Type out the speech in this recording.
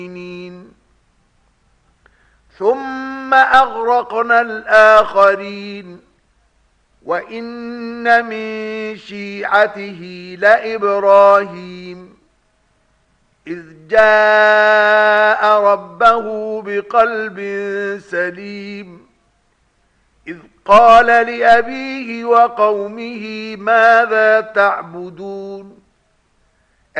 ثم أغرقنا الآخرين وإن من شيعته لإبراهيم إذ جاء ربه بقلب سليم إذ قال لأبيه وقومه ماذا تعبدون